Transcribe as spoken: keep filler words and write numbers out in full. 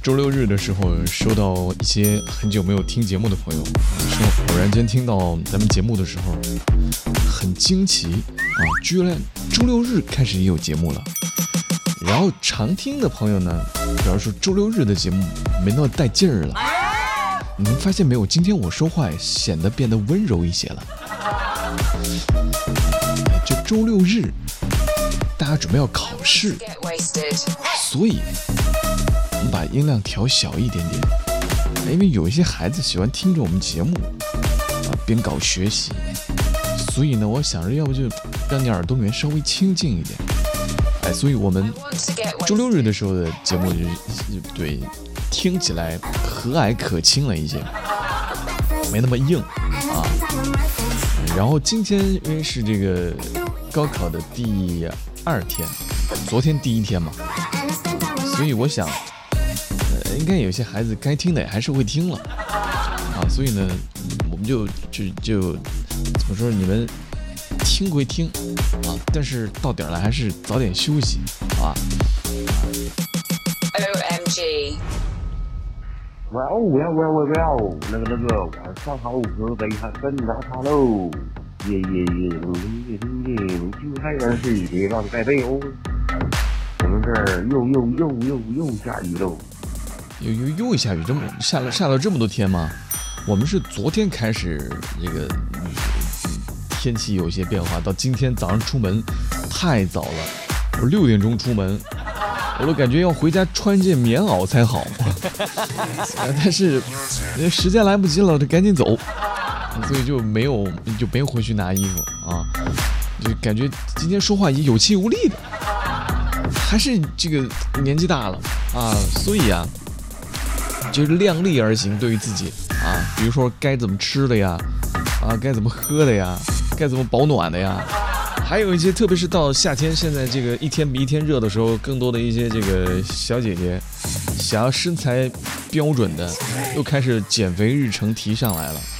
周六日的时候，收到一些很久没有听节目的朋友说，偶然间听到咱们节目的时候，很惊奇啊，居然周六日开始也有节目了。然后常听的朋友呢，表示说周六日的节目没那么带劲儿了。你们发现没有？今天我说话显得变得温柔一些了。这周六日，大家准备要考试，所以我们把音量调小一点点，因为有一些孩子喜欢听着我们节目啊，边搞学习，所以呢，我想着要不就让你耳朵里面稍微清静一点。哎，所以我们周六日的时候的节目就对听起来和蔼可亲了一些，没那么硬啊。然后今天因为是这个高考的第二天，昨天第一天嘛，所以我想，呃，应该有些孩子该听的也还是会听了啊。所以呢，我们就就就怎么说，你们听归听啊，但是到点了还是早点休息啊。 O M G。 哇哦哇哇哇哇！那个那个，晚上好，河北还跟着他喽！夜夜夜，夜夜夜，就开元是铁棒盖背哦。我们这儿又又又又又下雨喽！ 又又又下雨，这么下了下了这么多天吗？我们是昨天开始这个天气有些变化，到今天早上出门太早了，我六点钟出门。我都感觉要回家穿件棉袄才好，但是时间来不及了，就赶紧走，所以就没有就没有回去拿衣服啊，就感觉今天说话也有气无力的，还是这个年纪大了啊，所以啊，就是量力而行，对于自己啊，比如说该怎么吃的呀，啊，该怎么喝的呀，该怎么保暖的呀。还有一些，特别是到夏天，现在这个一天比一天热的时候，更多的一些这个小姐姐想要身材标准的，又开始减肥日程提上来了。